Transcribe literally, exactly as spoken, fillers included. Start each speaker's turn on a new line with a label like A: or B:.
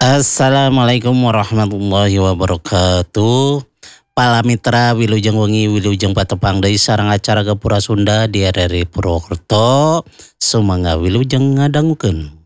A: Assalamualaikum warahmatullahi wabarakatuh. Pala mitra wilujeng wengi wilujeng patepang deui sareng acara Gapura Sunda di R R I Purwokerto. Sumangga wilujeng ngadangukeun.